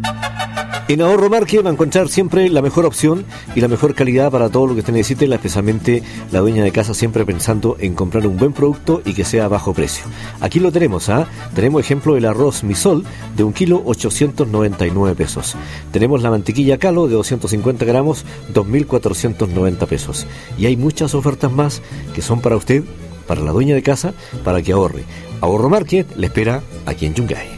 En Ahorro Market va a encontrar siempre la mejor opción y la mejor calidad para todo lo que usted necesite, especialmente la dueña de casa siempre pensando en comprar un buen producto y que sea a bajo precio. Aquí lo tenemos, tenemos ejemplo del arroz Misol de 1 kilo 899 pesos. Tenemos la mantequilla Calo de 250 gramos, 2.490 pesos. Y hay muchas ofertas más que son para usted, para la dueña de casa, para que ahorre. Ahorro Market le espera aquí en Yungay.